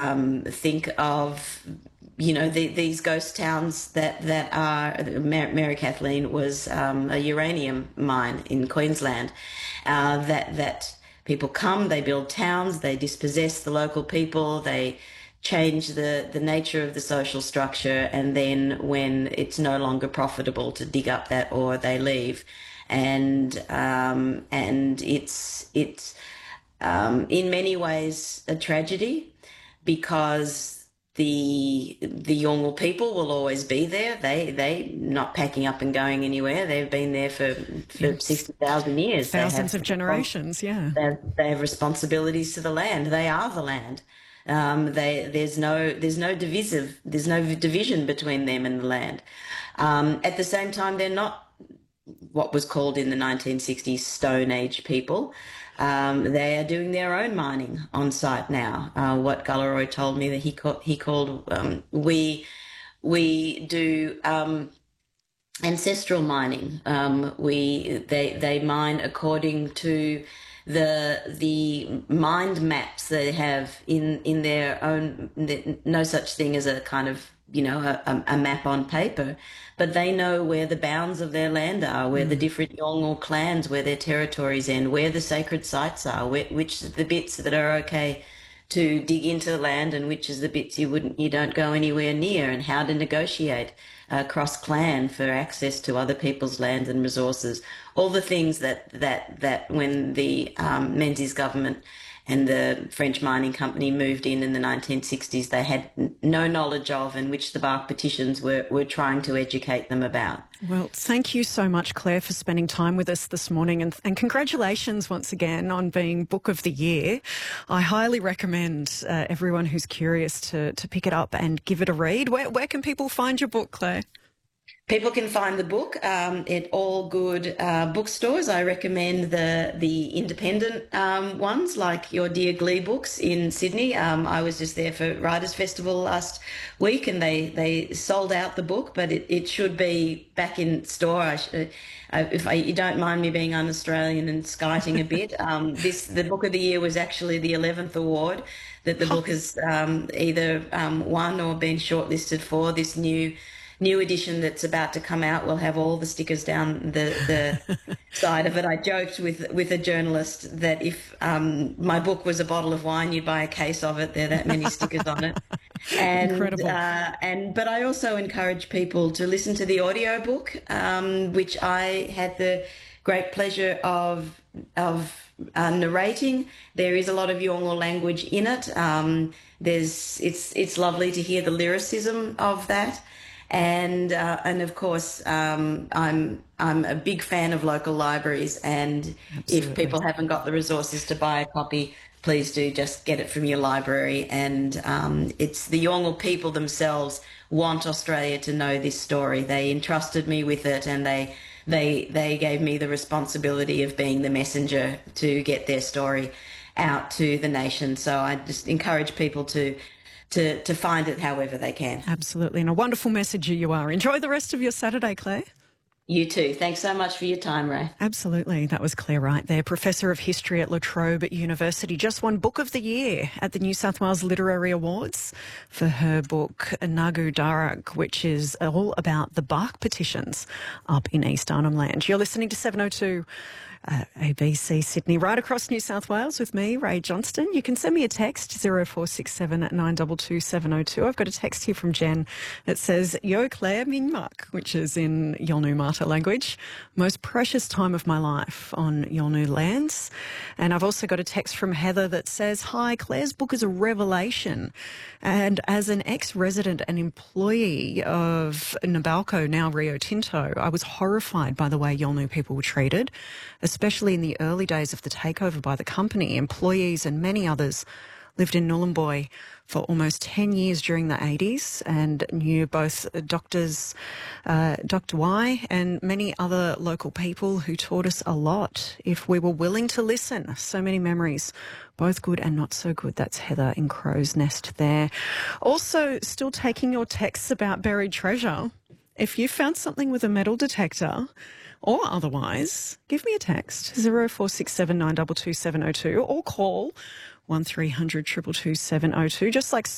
think of, these ghost towns that are. Mary Kathleen was a uranium mine in Queensland. That people come, they build towns, they dispossess the local people, they change the nature of the social structure, and then when it's no longer profitable to dig up that ore, they leave, and it's in many ways a tragedy because the Yolngu people will always be there. They not packing up and going anywhere. They've been there for 60,000 years. Thousands of generations, yeah. They have responsibilities to the land. They are the land. There's no division between them and the land. At the same time, they're not what was called in the 1960s Stone Age people. They are doing their own mining on site now. What Galarrwuy told me that he called we do ancestral mining. They mine according to the mind maps they have in their own. No such thing as a kind of a map on paper, but they know where the bounds of their land are, where the different Yolngu clans, where their territories end, where the sacred sites are, which are the bits that are okay to dig into the land and which is the bits you don't go anywhere near, and how to negotiate cross clan for access to other people's lands and resources. All the things that when the Menzies government and the French mining company moved in the 1960s, they had no knowledge of, and which the Bark petitions were trying to educate them about. Well, thank you so much, Claire, for spending time with us this morning, and congratulations once again on being Book of the Year. I highly recommend everyone who's curious to pick it up and give it a read. Where can people find your book, Claire? People can find the book at all good bookstores. I recommend the independent ones, like Your Dear Glee Books in Sydney. I was just there for Writers' Festival last week, and they sold out the book, but it should be back in store. You don't mind me being un-Australian and skiting a bit, the Book of the Year was actually the 11th award that the book has either won or been shortlisted for. This new edition that's about to come out will have all the stickers down the side of it. I joked with a journalist that if my book was a bottle of wine, you'd buy a case of it. There are that many stickers on it. And, incredible. But I also encourage people to listen to the audiobook, which I had the great pleasure of narrating. There is a lot of Yolngu language in it. It's lovely to hear the lyricism of that. And of course, I'm a big fan of local libraries, and Absolutely. If people haven't got the resources to buy a copy, please do just get it from your library. And it's the Yolngu people themselves want Australia to know this story. They entrusted me with it, and they gave me the responsibility of being the messenger to get their story out to the nation. So I just encourage people to find it however they can. Absolutely, and a wonderful messenger you are. Enjoy the rest of your Saturday, Claire. You too. Thanks so much for your time, Ray. Absolutely. That was Claire Wright there, Professor of History at La Trobe University. Just won Book of the Year at the New South Wales Literary Awards for her book Nagu Darak, which is all about the Bark petitions up in East Arnhem Land. You're listening to 702 ABC Sydney, right across New South Wales with me, Ray Johnston. You can send me a text, 0467 922 702. I've got a text here from Jen that says, Yo Claire Minmak, which is in Yolngu Mata language. Most precious time of my life on Yolngu lands. And I've also got a text from Heather that says, Hi, Claire's book is a revelation. And as an ex-resident and employee of Nabalco, now Rio Tinto, I was horrified by the way Yolngu people were treated, especially in the early days of the takeover by the company. Employees and many others lived in Nhulunbuy for almost 10 years during the 80s and knew both doctors, Dr. Y and many other local people who taught us a lot if we were willing to listen. So many memories, both good and not so good. That's Heather in Crow's Nest there. Also, still taking your texts about buried treasure. If you found something with a metal detector or otherwise, give me a text, 0467 922 702, or call 1300 222 702, just like